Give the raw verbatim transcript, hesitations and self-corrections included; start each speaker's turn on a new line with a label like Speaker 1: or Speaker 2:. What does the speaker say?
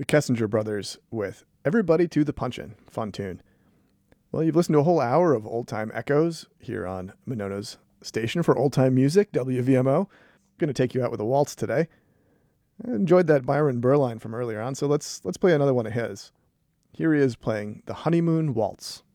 Speaker 1: the Kessinger Brothers with Everybody to the Punchin'. Fun tune. Well, you've listened to a whole hour of old time echoes here on Monona's station for old time music, W V M O. I'm going to take you out with a waltz today. I enjoyed that Byron Berline from earlier on, so let's let's play another one of his. Here he is playing the Honeymoon Waltz.